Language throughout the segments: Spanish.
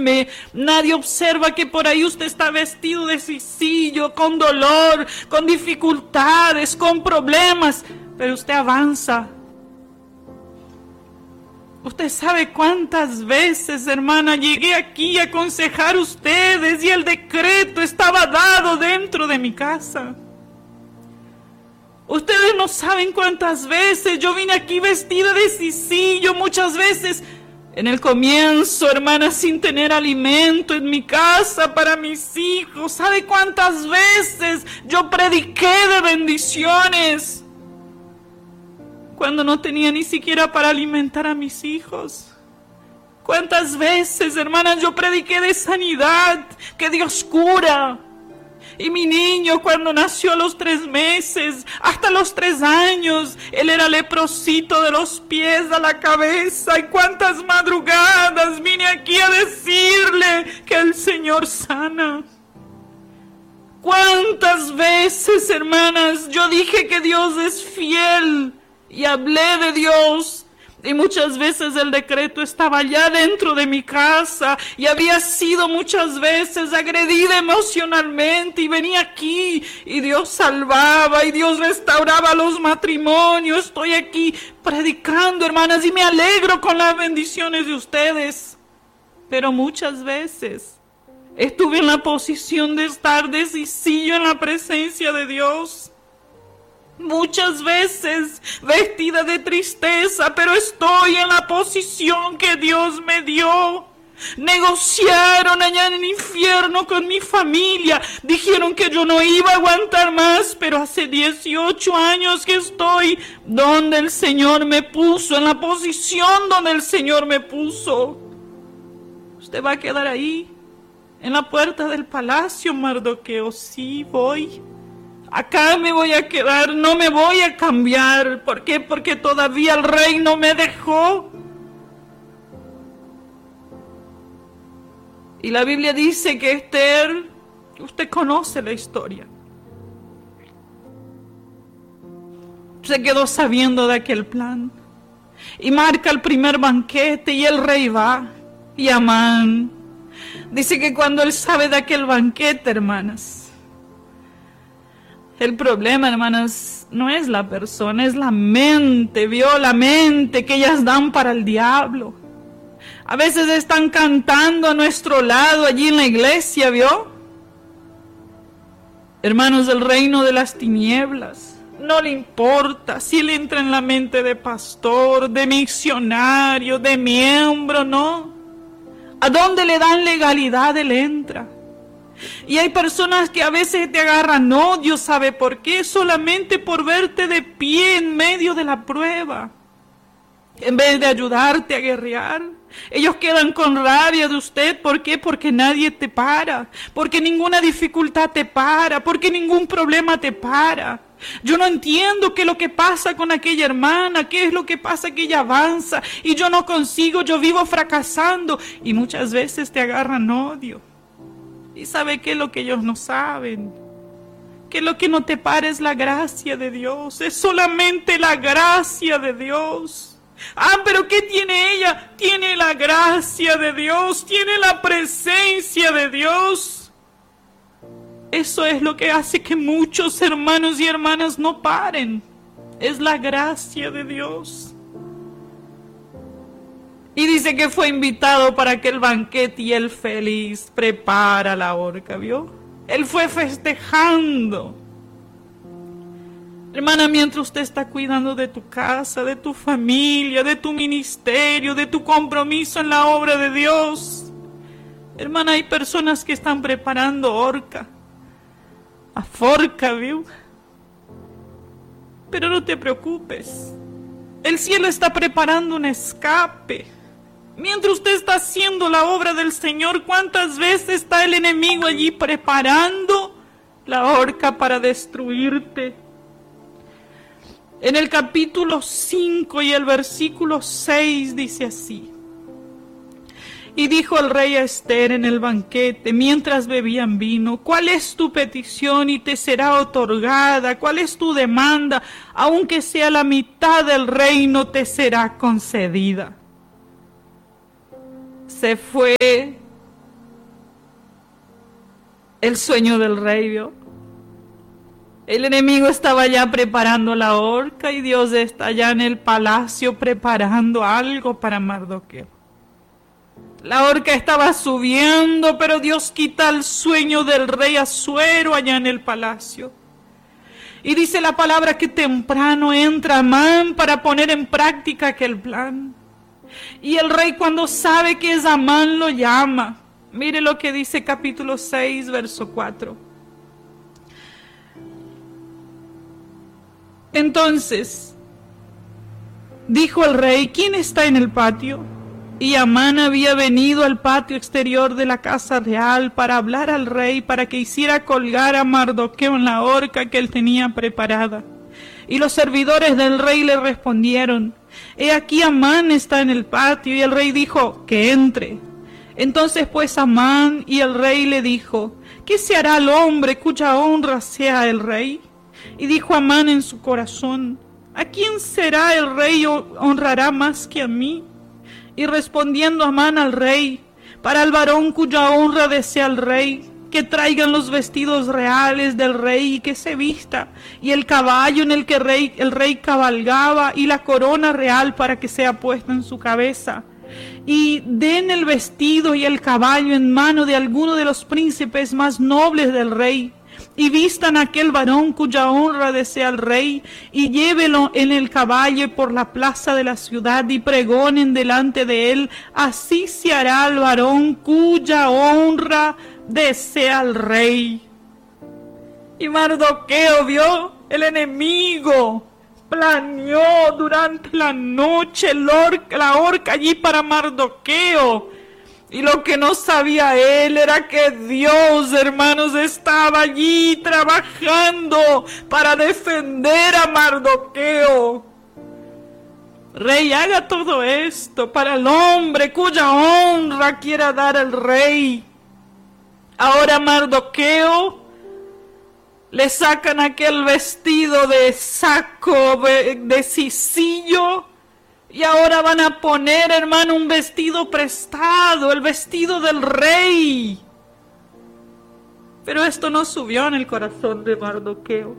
escúcheme, nadie observa que por ahí usted está vestido de sisillo, con dolor, con dificultades, con problemas, pero usted avanza. Usted sabe cuántas veces, hermana, llegué aquí a aconsejar a ustedes y el decreto estaba dado dentro de mi casa. Ustedes no saben cuántas veces yo vine aquí vestida de sisillo, muchas veces en el comienzo, hermana, sin tener alimento en mi casa para mis hijos. ¿Sabe cuántas veces yo prediqué de bendiciones cuando no tenía ni siquiera para alimentar a mis hijos? ¿Cuántas veces, hermanas, yo prediqué de sanidad, que Dios cura? Y mi niño, cuando nació a los 3 meses, hasta los 3 años, él era leprosito de los pies a la cabeza. Y cuántas madrugadas vine aquí a decirle que el Señor sana. Cuántas veces, hermanas, yo dije que Dios es fiel y hablé de Dios. Y muchas veces el decreto estaba allá dentro de mi casa y había sido muchas veces agredida emocionalmente y venía aquí y Dios salvaba y Dios restauraba los matrimonios. Estoy aquí predicando, hermanas, y me alegro con las bendiciones de ustedes. Pero muchas veces estuve en la posición de estar de sisillo en la presencia de Dios. Muchas veces vestida de tristeza, pero estoy en la posición que Dios me dio. Negociaron allá en el infierno con mi familia. Dijeron que yo no iba a aguantar más, pero hace 18 años que estoy donde el Señor me puso, en la posición donde el Señor me puso. ¿Usted va a quedar ahí, en la puerta del palacio, Mardoqueo? Sí, voy. Acá me voy a quedar, no me voy a cambiar. ¿Por qué? Porque todavía el rey no me dejó. Y la Biblia dice que Esther, usted conoce la historia, se quedó sabiendo de aquel plan. Y marca el primer banquete y el rey va. Y Amán dice que cuando él sabe de aquel banquete, hermanas, el problema, hermanas, no es la persona, es la mente, ¿vio? La mente que ellas dan para el diablo. A veces están cantando a nuestro lado allí en la iglesia, ¿vio? Hermanos, el reino de las tinieblas, no le importa si él entra en la mente de pastor, de misionario, de miembro, no. ¿A dónde le dan legalidad él entra? Y hay personas que a veces te agarran odio, ¿sabe por qué? Solamente por verte de pie en medio de la prueba. En vez de ayudarte a guerrear, ellos quedan con rabia de usted. ¿Por qué? Porque nadie te para, porque ninguna dificultad te para, porque ningún problema te para. Yo no entiendo qué es lo que pasa con aquella hermana, qué es lo que pasa que ella avanza y yo no consigo, yo vivo fracasando. Y muchas veces te agarran odio. ¿Y sabe qué es lo que ellos no saben? Que lo que no te para es la gracia de Dios. Es solamente la gracia de Dios. Ah, pero ¿qué tiene ella? Tiene la gracia de Dios. Tiene la presencia de Dios. Eso es lo que hace que muchos hermanos y hermanas no paren. Es la gracia de Dios. Y dice que fue invitado para aquel banquete y él feliz prepara la horca, ¿vio? Él fue festejando. Hermana, mientras usted está cuidando de tu casa, de tu familia, de tu ministerio, de tu compromiso en la obra de Dios. Hermana, hay personas que están preparando horca. A forca, ¿vio? Pero no te preocupes. El cielo está preparando un escape. Mientras usted está haciendo la obra del Señor, ¿cuántas veces está el enemigo allí preparando la horca para destruirte? En el capítulo 5 y el versículo 6 dice así: Y dijo el rey a Esther en el banquete, mientras bebían vino: ¿Cuál es tu petición y te será otorgada? ¿Cuál es tu demanda? Aunque sea la mitad del reino, te será concedida. Se fue el sueño del rey, ¿vio? El enemigo estaba ya preparando la horca y Dios está ya en el palacio preparando algo para Mardoqueo. La horca estaba subiendo, pero Dios quita el sueño del rey Asuero allá en el palacio. Y dice la palabra que temprano entra Amán para poner en práctica aquel plan. Y el rey, cuando sabe que es Amán, lo llama. Mire lo que dice capítulo 6, verso 4. Entonces dijo el rey: ¿quién está en el patio? Y Amán había venido al patio exterior de la casa real para hablar al rey para que hiciera colgar a Mardoqueo en la horca que él tenía preparada. Y los servidores del rey le respondieron: he aquí Amán está en el patio. Y el rey dijo: que entre. Entonces pues Amán y el rey le dijo: ¿qué se hará al hombre cuya honra sea el rey? Y dijo Amán en su corazón: ¿a quién será el rey honrará más que a mí? Y respondiendo Amán al rey: para el varón cuya honra desea el rey, que traigan los vestidos reales del rey y que se vista, y el caballo en el que el rey cabalgaba, y la corona real para que sea puesta en su cabeza. Y den el vestido y el caballo en mano de alguno de los príncipes más nobles del rey, y vistan a aquel varón cuya honra desea el rey, y llévelo en el caballo por la plaza de la ciudad, y pregonen delante de él: así se hará al varón cuya honra desea el rey. Y Mardoqueo vio el enemigo, planeó durante la noche la horca allí para Mardoqueo. Y lo que no sabía él era que Dios, hermanos, estaba allí trabajando para defender a Mardoqueo. Rey, haga todo esto para el hombre cuya honra quiera dar el rey. Ahora Mardoqueo le sacan aquel vestido de saco de sicillo. Y ahora van a poner, hermano, un vestido prestado, el vestido del rey. Pero esto no subió en el corazón de Mardoqueo.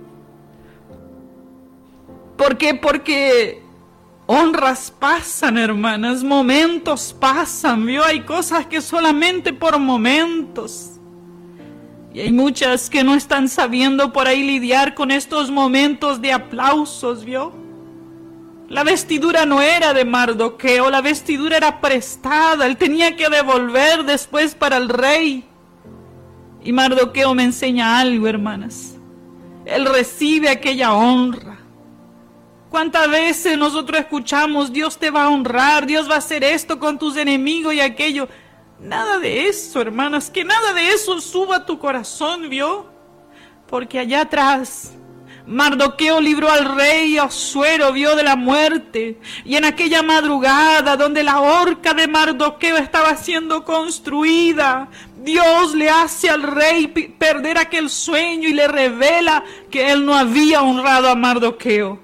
¿Por qué? Porque honras pasan, hermanas, momentos pasan, ¿vio? Hay cosas que solamente por momentos. Y hay muchas que no están sabiendo por ahí lidiar con estos momentos de aplausos, ¿vio? La vestidura no era de Mardoqueo, la vestidura era prestada, él tenía que devolver después para el rey. Y Mardoqueo me enseña algo, hermanas. Él recibe aquella honra. ¿Cuántas veces nosotros escuchamos: Dios te va a honrar, Dios va a hacer esto con tus enemigos y aquello? Nada de eso, hermanas, que nada de eso suba a tu corazón, ¿vio? Porque allá atrás Mardoqueo libró al rey Asuero, vio de la muerte. Y en aquella madrugada donde la horca de Mardoqueo estaba siendo construida, Dios le hace al rey perder aquel sueño y le revela que él no había honrado a Mardoqueo.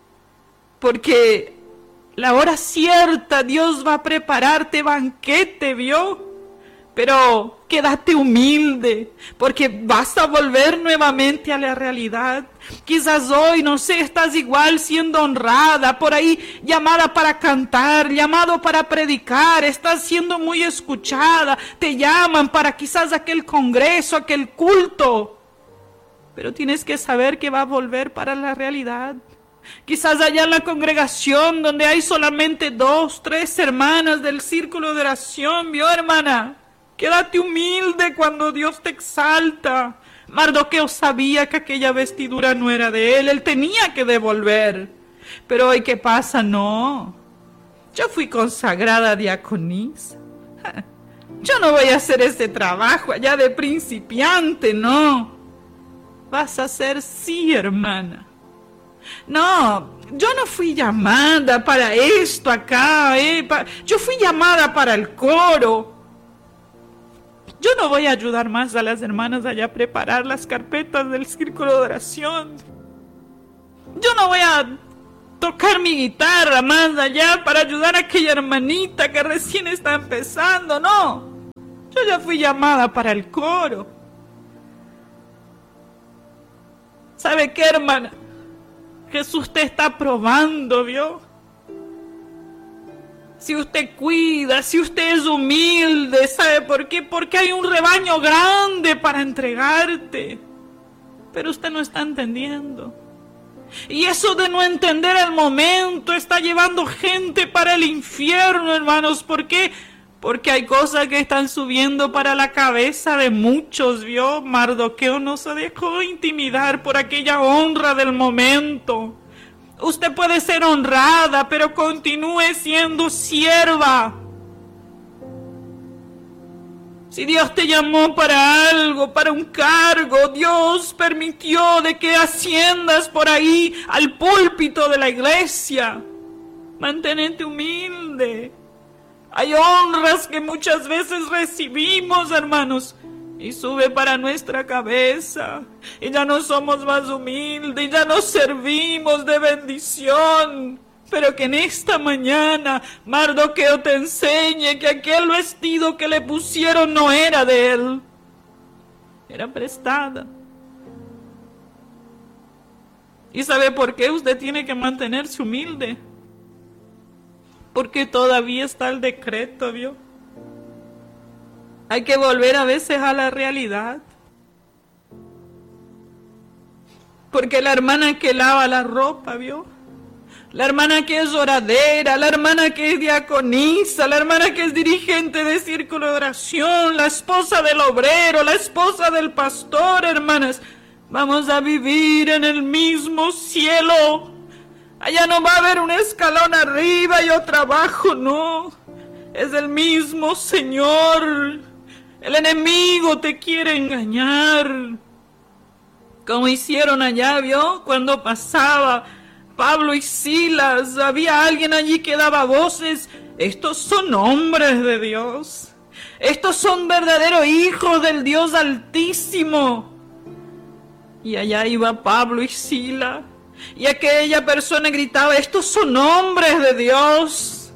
Porque la hora cierta Dios va a prepararte banquete, ¿vio? Pero quédate humilde, porque vas a volver nuevamente a la realidad. Quizás hoy, no sé, estás igual siendo honrada, por ahí llamada para cantar, llamado para predicar, estás siendo muy escuchada, te llaman para quizás aquel congreso, aquel culto. Pero tienes que saber que va a volver para la realidad. Quizás allá en la congregación donde hay solamente 2, 3 hermanas del círculo de oración, ¿vio, hermana? Quédate humilde cuando Dios te exalta. Mardoqueo sabía que aquella vestidura no era de él tenía que devolver. Pero hoy, ¿qué pasa? No, yo fui consagrada diaconisa. Yo no voy a hacer ese trabajo allá de principiante, no. Vas a hacer sí, hermana. No, yo no fui llamada para esto acá, yo fui llamada para el coro. Yo no voy a ayudar más a las hermanas allá a preparar las carpetas del círculo de oración. Yo no voy a tocar mi guitarra más allá para ayudar a aquella hermanita que recién está empezando, no. Yo ya fui llamada para el coro. ¿Sabe qué, hermana? Jesús te está probando, ¿vio? Si usted cuida, si usted es humilde, ¿sabe por qué? Porque hay un rebaño grande para entregarte. Pero usted no está entendiendo. Y eso de no entender el momento está llevando gente para el infierno, hermanos. ¿Por qué? Porque hay cosas que están subiendo para la cabeza de muchos, ¿vio? Mardoqueo no se dejó intimidar por aquella honra del momento. Usted puede ser honrada, pero continúe siendo sierva. Si Dios te llamó para algo, para un cargo, Dios permitió de que asciendas por ahí al púlpito de la iglesia. Manténete humilde. Hay honras que muchas veces recibimos, hermanos, y sube para nuestra cabeza. Y ya no somos más humildes, ya nos servimos de bendición. Pero que en esta mañana Mardoqueo te enseñe que aquel vestido que le pusieron no era de él, era prestada. ¿Y sabe por qué usted tiene que mantenerse humilde? Porque todavía está el decreto, ¿vio? Hay que volver a veces a la realidad. Porque la hermana que lava la ropa, ¿vio? La hermana que es oradera, la hermana que es diaconisa, la hermana que es dirigente de círculo de oración, la esposa del obrero, la esposa del pastor, hermanas, vamos a vivir en el mismo cielo. Allá no va a haber un escalón arriba y otro abajo, no. Es el mismo Señor. El enemigo te quiere engañar. Como hicieron allá, ¿vio? Cuando pasaba Pablo y Silas, había alguien allí que daba voces. Estos son hombres de Dios. Estos son verdaderos hijos del Dios Altísimo. Y allá iba Pablo y Silas. Y aquella persona gritaba, estos son hombres de Dios.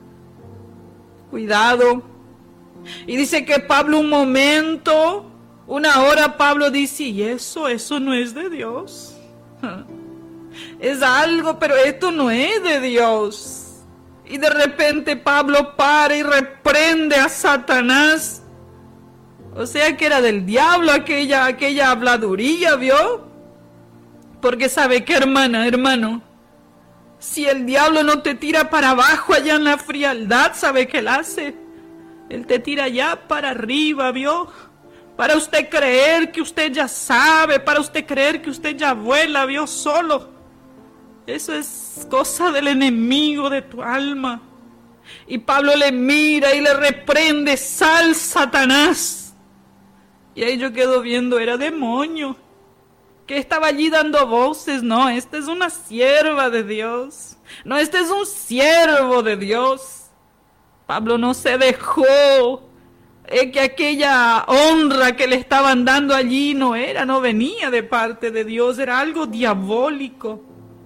Cuidado. Y dice que Pablo un momento, una hora Pablo dice, y eso no es de Dios. Es algo, pero esto no es de Dios. Y de repente Pablo para y reprende a Satanás. O sea que era del diablo aquella habladuría, ¿vio? Porque sabe que, hermano, si el diablo no te tira para abajo allá en la frialdad, ¿sabe qué él hace? Él te tira allá para arriba, ¿vio? Para usted creer que usted ya sabe, para usted creer que usted ya vuela, ¿vio? Solo. Eso es cosa del enemigo de tu alma. Y Pablo le mira y le reprende, sal, Satanás. Y ahí yo quedo viendo, era demonio que estaba allí dando voces. No, esta es una sierva de Dios. No, este es un siervo de Dios. Pablo no se dejó que aquella honra que le estaban dando allí no venía de parte de Dios, era algo diabólico.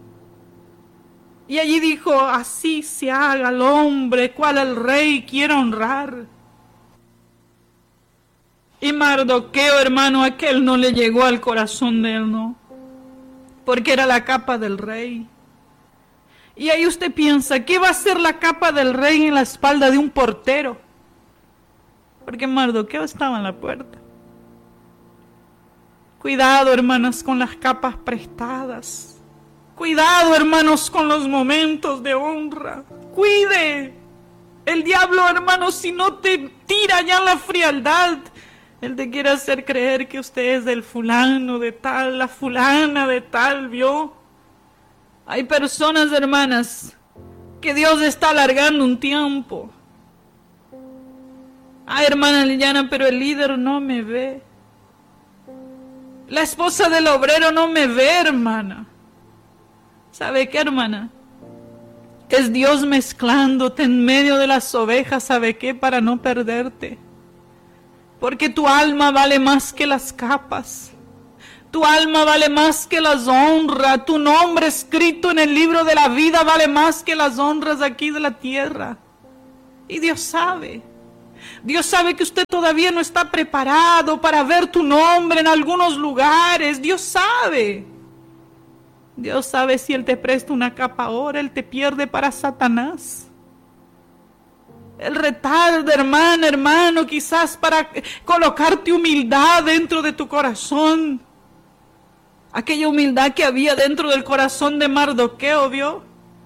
Y allí dijo, así se haga el hombre, cual el rey quiere honrar. Y Mardoqueo, hermano, aquel no le llegó al corazón de él, no. Porque era la capa del rey. Y ahí usted piensa, ¿qué va a ser la capa del rey en la espalda de un portero? Porque Mardoqueo estaba en la puerta. Cuidado, hermanas, con las capas prestadas. Cuidado, hermanos, con los momentos de honra. Cuide. El diablo, hermanos, si no te tira ya en la frialdad, él te quiere hacer creer que usted es del fulano de tal, la fulana de tal, ¿vio? Hay personas, hermanas, que Dios está alargando un tiempo. Ay, hermana Liliana, pero el líder no me ve. La esposa del obrero no me ve, hermana. ¿Sabe qué, hermana? Es Dios mezclándote en medio de las ovejas, ¿sabe qué? Para no perderte. Porque tu alma vale más que las capas. Tu alma vale más que las honras. Tu nombre escrito en el libro de la vida vale más que las honras aquí de la tierra. Y Dios sabe. Dios sabe que usted todavía no está preparado para ver tu nombre en algunos lugares. Dios sabe. Dios sabe si Él te presta una capa ahora, Él te pierde para Satanás. Él retarda, hermana, hermano, quizás para colocarte humildad dentro de tu corazón. Aquella humildad que había dentro del corazón de Mardoqueo, ¿vio?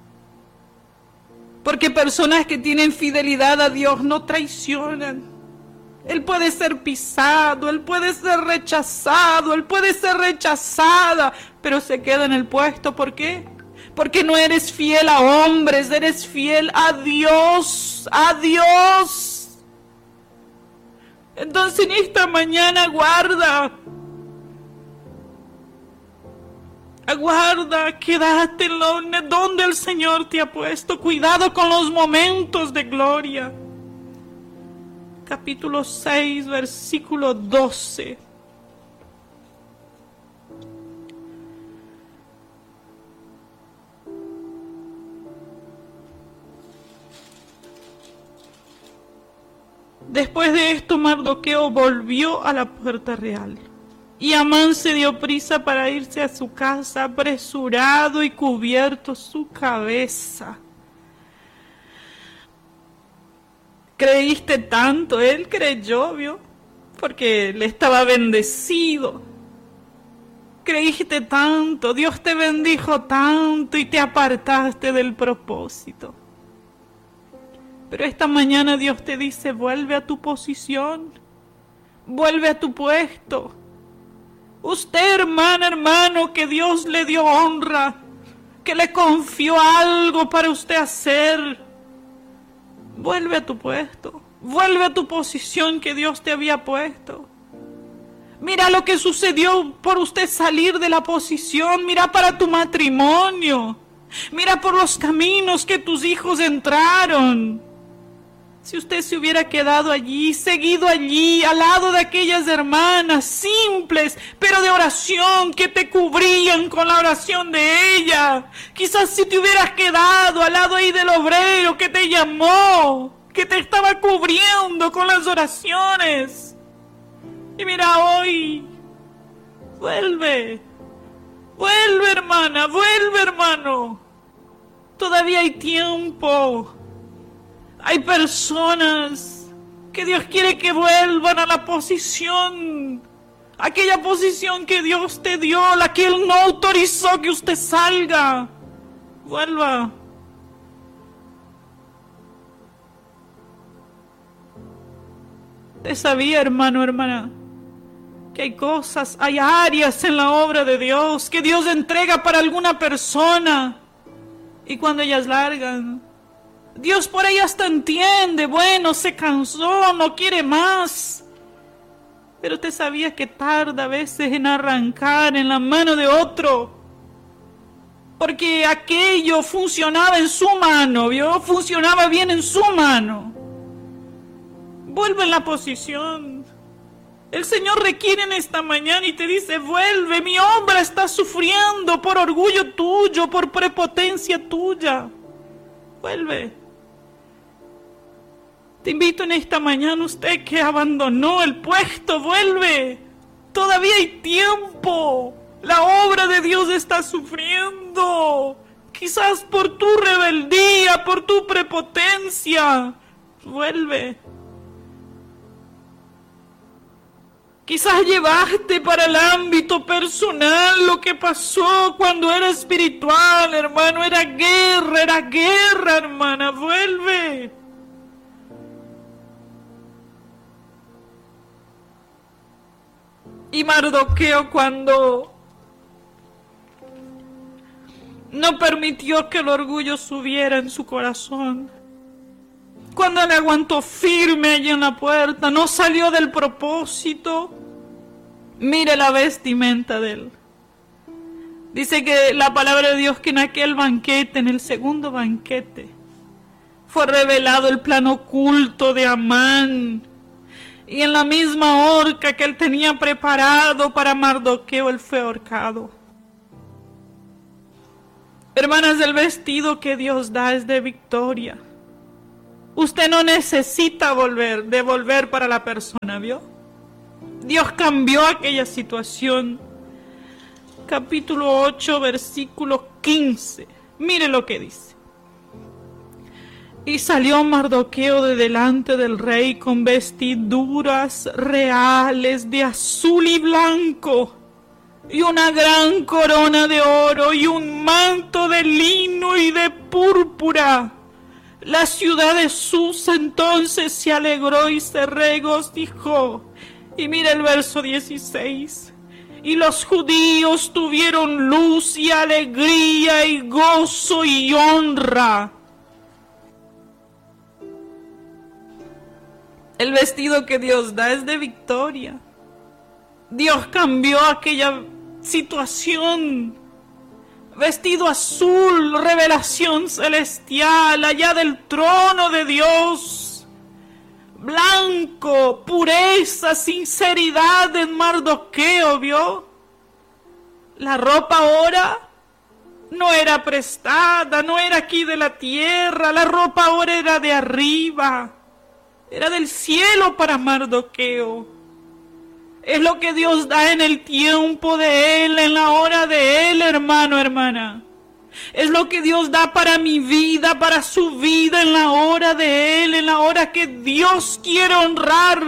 Porque personas que tienen fidelidad a Dios no traicionan. Él puede ser pisado, él puede ser rechazado, él puede ser rechazada, pero se queda en el puesto. ¿Por qué? Porque no eres fiel a hombres, eres fiel a Dios, a Dios. Entonces en esta mañana aguarda, quédate donde el Señor te ha puesto. Cuidado con los momentos de gloria. Capítulo 6, versículo 12. Después de esto, Mardoqueo volvió a la puerta real. Y Amán se dio prisa para irse a su casa, apresurado y cubierto su cabeza. ¿Creíste tanto? Él creyó, ¿vio? Porque le estaba bendecido. Creíste tanto, Dios te bendijo tanto y te apartaste del propósito. Pero esta mañana Dios te dice, vuelve a tu posición, vuelve a tu puesto. Usted, hermana, hermano, que Dios le dio honra, que le confió algo para usted hacer, vuelve a tu puesto, vuelve a tu posición que Dios te había puesto. Mira lo que sucedió por usted salir de la posición, mira para tu matrimonio, mira por los caminos que tus hijos entraron. Si usted se hubiera quedado allí, seguido allí, al lado de aquellas hermanas simples, pero de oración, que te cubrían con la oración de ella. Quizás si te hubieras quedado al lado ahí del obrero que te llamó, que te estaba cubriendo con las oraciones. Y mira hoy, vuelve hermana, vuelve hermano. Todavía hay tiempo. Hay personas que Dios quiere que vuelvan a la posición, aquella posición que Dios te dio, la que Él no autorizó que usted salga. Vuelva. Usted sabía, hermano, hermana, que hay cosas, hay áreas en la obra de Dios que Dios entrega para alguna persona y cuando ellas largan, Dios por ahí hasta entiende, bueno, se cansó, no quiere más. Pero usted sabía que tarda a veces en arrancar en la mano de otro. Porque aquello funcionaba en su mano, ¿vio? Funcionaba bien en su mano. Vuelve en la posición. El Señor requiere en esta mañana y te dice, vuelve, mi obra está sufriendo por orgullo tuyo, por prepotencia tuya. Vuelve. Te invito en esta mañana, usted que abandonó el puesto, vuelve. Todavía hay tiempo. La obra de Dios está sufriendo. Quizás por tu rebeldía, por tu prepotencia. Vuelve. Quizás llevaste para el ámbito personal lo que pasó cuando era espiritual, hermano. Era guerra, hermana. Vuelve. Y Mardoqueo, cuando no permitió que el orgullo subiera en su corazón, cuando le aguantó firme allí en la puerta, no salió del propósito, mire la vestimenta de él. Dice que la palabra de Dios que en aquel banquete, en el segundo banquete, fue revelado el plan oculto de Amán. Y en la misma horca que él tenía preparado para Mardoqueo, él fue ahorcado. Hermanas, el vestido que Dios da es de victoria. Usted no necesita devolver para la persona, ¿vio? Dios cambió aquella situación. capítulo 8, versículo 15. Mire lo que dice. Y salió Mardoqueo de delante del rey con vestiduras reales de azul y blanco, y una gran corona de oro, y un manto de lino y de púrpura. La ciudad de Susa entonces se alegró y se regocijó. Y mira el verso 16. Y los judíos tuvieron luz y alegría y gozo y honra. El vestido que Dios da es de victoria. Dios cambió aquella situación. Vestido azul, revelación celestial, allá del trono de Dios. Blanco, pureza, sinceridad en Mardoqueo, ¿vio? La ropa ahora no era prestada, no era aquí de la tierra, la ropa ahora era de arriba. Era del cielo para Mardoqueo. Es lo que Dios da en el tiempo de Él, en la hora de Él, hermano, hermana. Es lo que Dios da para mi vida, para su vida, en la hora de Él, en la hora que Dios quiere honrar.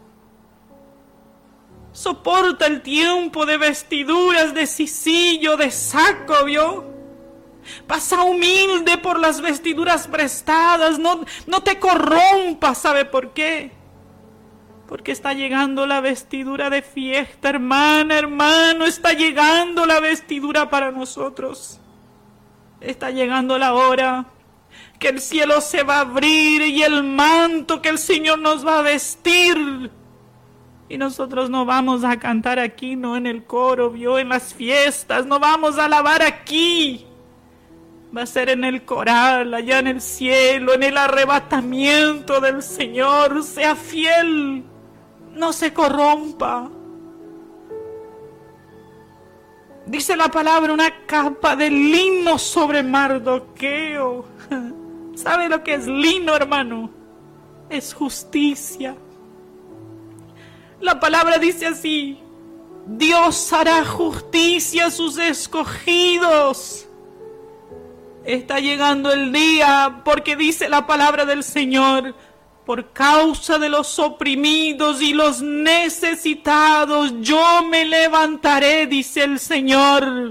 Soporta el tiempo de vestiduras, de sisillo, de saco, ¿vio? Pasa humilde por las vestiduras prestadas, no te corrompas, ¿sabe por qué? Porque está llegando la vestidura de fiesta, hermana, hermano, está llegando la vestidura para nosotros. Está llegando la hora que el cielo se va a abrir y el manto que el Señor nos va a vestir. Y nosotros no vamos a cantar aquí, no en el coro, vio, en las fiestas, no vamos a alabar aquí. Va a ser en el coral, allá en el cielo, en el arrebatamiento del Señor. Sea fiel, no se corrompa. Dice la palabra, una capa de lino sobre Mardoqueo. ¿Sabe lo que es lino, hermano? Es justicia. La palabra dice así: Dios hará justicia a sus escogidos. Está llegando el día, porque dice la palabra del Señor: por causa de los oprimidos y los necesitados, yo me levantaré, dice el Señor.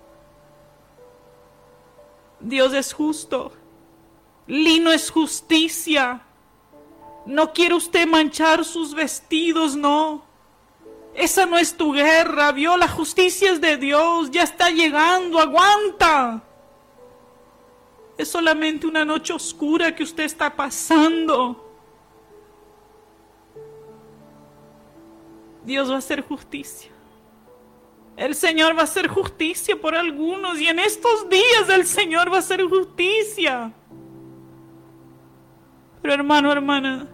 Dios es justo. Lino es justicia. No quiere usted manchar sus vestidos, no. Esa no es tu guerra, ¿vio? La justicia es de Dios, ya está llegando, aguanta. Es solamente una noche oscura que usted está pasando. Dios va a hacer justicia. El Señor va a hacer justicia por algunos, y en estos días el Señor va a hacer justicia. Pero hermano, hermana,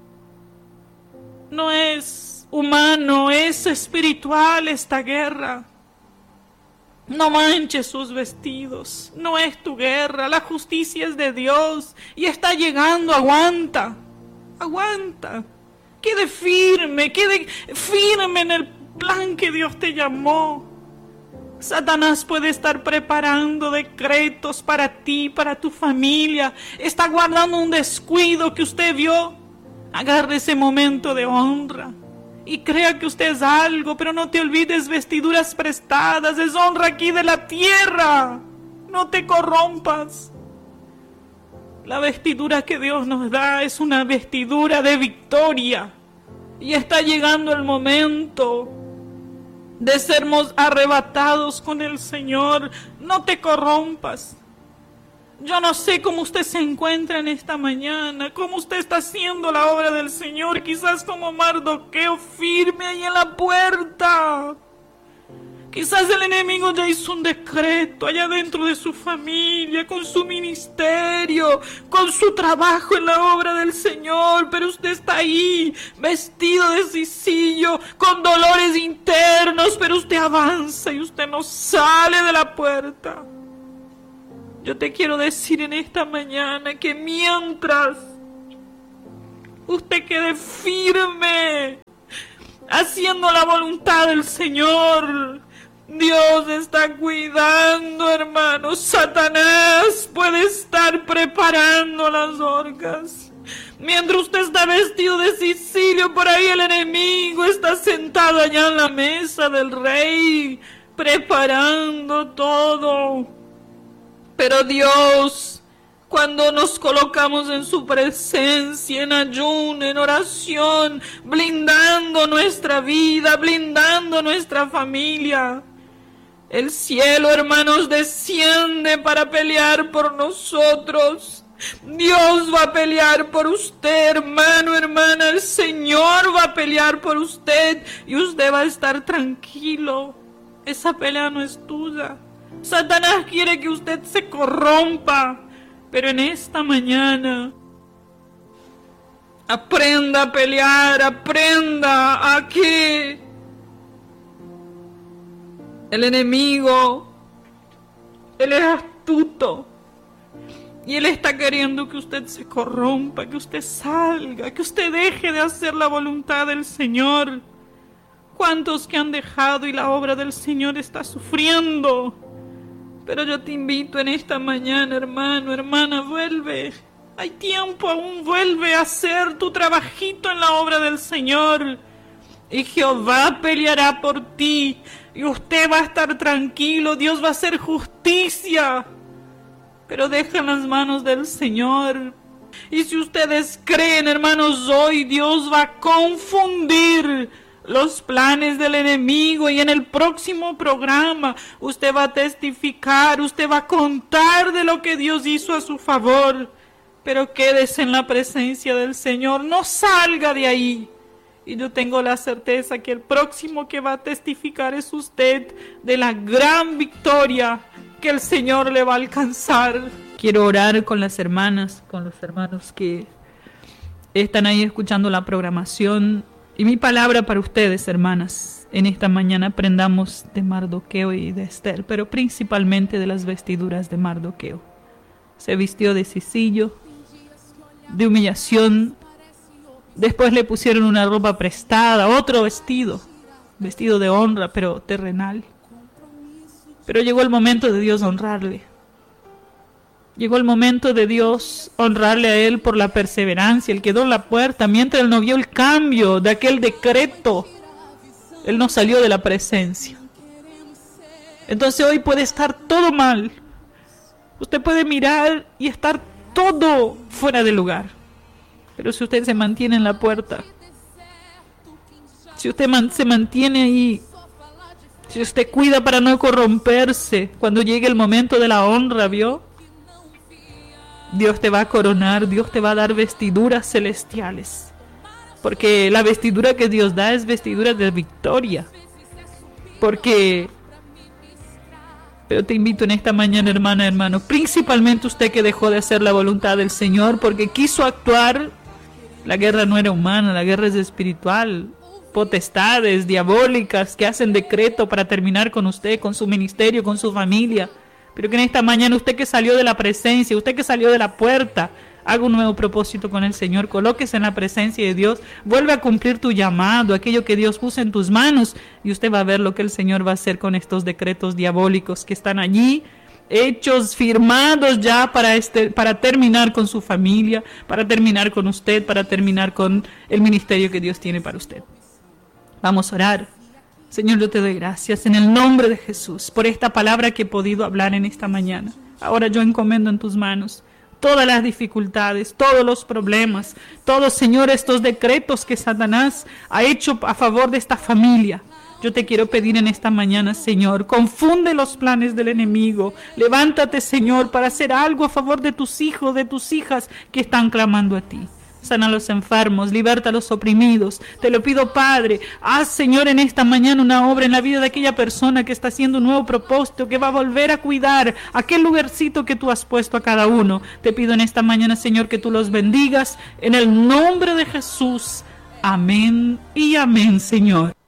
no es humano, es espiritual esta guerra. No manches sus vestidos, no es tu guerra, la justicia es de Dios y está llegando, aguanta, aguanta. Quede firme en el plan que Dios te llamó. Satanás puede estar preparando decretos para ti, para tu familia. Está guardando un descuido que usted vio. Agarre ese momento de honra y crea que usted es algo, pero no te olvides vestiduras prestadas, es honra aquí de la tierra. No te corrompas. La vestidura que Dios nos da es una vestidura de victoria. Y está llegando el momento de sermos arrebatados con el Señor. No te corrompas. Yo no sé cómo usted se encuentra en esta mañana, cómo usted está haciendo la obra del Señor, quizás como Mardoqueo, firme ahí en la puerta. Quizás el enemigo ya hizo un decreto allá dentro de su familia, con su ministerio, con su trabajo en la obra del Señor, pero usted está ahí, vestido de sisillo, con dolores internos, pero usted avanza y usted no sale de la puerta. Yo te quiero decir en esta mañana que mientras usted quede firme, haciendo la voluntad del Señor, Dios está cuidando, hermanos. Satanás puede estar preparando las horcas. Mientras usted está vestido de Sicilio, por ahí el enemigo está sentado allá en la mesa del rey, preparando todo. Pero Dios, cuando nos colocamos en su presencia, en ayuno, en oración, blindando nuestra vida, blindando nuestra familia, el cielo, hermanos, desciende para pelear por nosotros. Dios va a pelear por usted, hermano, hermana. El Señor va a pelear por usted y usted va a estar tranquilo. Esa pelea no es tuya. Satanás quiere que usted se corrompa, pero en esta mañana aprenda a pelear, aprenda a que el enemigo, él es astuto. Y él está queriendo que usted se corrompa, que usted salga, que usted deje de hacer la voluntad del Señor. ¿Cuántos que han dejado y la obra del Señor está sufriendo? Pero yo te invito en esta mañana, hermano, hermana, vuelve. Hay tiempo aún, vuelve a hacer tu trabajito en la obra del Señor. Y Jehová peleará por ti. Y usted va a estar tranquilo, Dios va a hacer justicia. Pero deja en las manos del Señor. Y si ustedes creen, hermanos, hoy Dios va a confundir los planes del enemigo. Y en el próximo programa usted va a testificar, usted va a contar de lo que Dios hizo a su favor. Pero quédese en la presencia del Señor, no salga de ahí. Y yo tengo la certeza que el próximo que va a testificar es usted de la gran victoria que el Señor le va a alcanzar. Quiero orar con las hermanas, con los hermanos que están ahí escuchando la programación. Y mi palabra para ustedes, hermanas, en esta mañana aprendamos de Mardoqueo y de Esther, pero principalmente de las vestiduras de Mardoqueo. Se vistió de sicilio, de humillación. Después le pusieron una ropa prestada, otro vestido de honra, pero terrenal. Pero llegó el momento de Dios honrarle. Llegó el momento de Dios honrarle a él por la perseverancia. Él quedó en la puerta mientras él no vio el cambio de aquel decreto. Él no salió de la presencia. Entonces hoy puede estar todo mal. Usted puede mirar y estar todo fuera de lugar. Pero si usted se mantiene en la puerta, si usted se mantiene ahí, si usted cuida para no corromperse, cuando llegue el momento de la honra, ¿vio? Dios te va a coronar, Dios te va a dar vestiduras celestiales. Porque la vestidura que Dios da es vestidura de victoria. Pero te invito en esta mañana, hermana, hermano, principalmente usted que dejó de hacer la voluntad del Señor porque quiso actuar. La guerra no era humana, la guerra es espiritual. Potestades diabólicas que hacen decreto para terminar con usted, con su ministerio, con su familia. Pero que en esta mañana usted que salió de la presencia, usted que salió de la puerta, haga un nuevo propósito con el Señor, colóquese en la presencia de Dios, vuelve a cumplir tu llamado, aquello que Dios puso en tus manos, y usted va a ver lo que el Señor va a hacer con estos decretos diabólicos que están allí, hechos, firmados ya para terminar con su familia, para terminar con usted, para terminar con el ministerio que Dios tiene para usted. Vamos a orar. Señor, yo te doy gracias en el nombre de Jesús por esta palabra que he podido hablar en esta mañana. Ahora yo encomiendo en tus manos todas las dificultades, todos los problemas, todos, Señor, estos decretos que Satanás ha hecho a favor de esta familia. Yo te quiero pedir en esta mañana, Señor, confunde los planes del enemigo. Levántate, Señor, para hacer algo a favor de tus hijos, de tus hijas que están clamando a ti. Sana a los enfermos, liberta a los oprimidos. Te lo pido, Padre. Haz, Señor, en esta mañana una obra en la vida de aquella persona que está haciendo un nuevo propósito, que va a volver a cuidar aquel lugarcito que tú has puesto a cada uno. Te pido en esta mañana, Señor, que tú los bendigas. En el nombre de Jesús. Amén y amén, Señor.